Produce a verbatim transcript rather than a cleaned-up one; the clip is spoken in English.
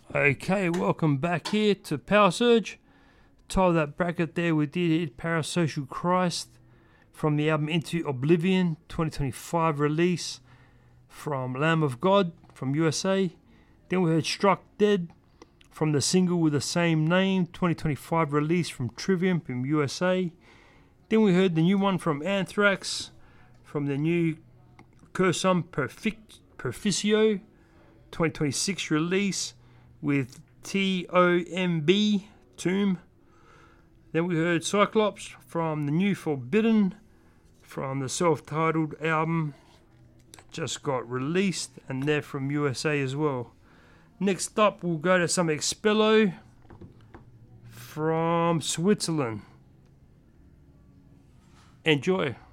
Okay, welcome back here to Power Surge. Top of that bracket there, we did hit Parasocial Christ from the album Into Oblivion, twenty twenty-five release from Lamb of God from U S A. Then we heard Struck Dead from the single with the same name, twenty twenty-five release from Trivium from U S A. Then we heard the new one from Anthrax from the new Cursum Perfic- Perficio, twenty twenty-six release with T O M B, Tomb. Then we heard Cyclops from the new Forbidden from the self-titled album that just got released, and they're from U S A as well. Next up, we'll go to some Expello from Switzerland. Enjoy.